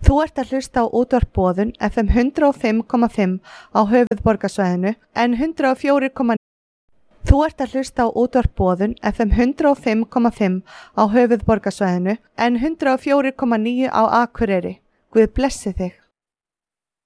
Þú ert að hlusta á útvarp Boðun FM 105,5 á höfuðborgarsvæðinu en 104,9. Þú ert að hlusta á útvarp Boðun FM 105,5 á höfuðborgarsvæðinu en 104,9 á Akureyri. Guð blessi þig.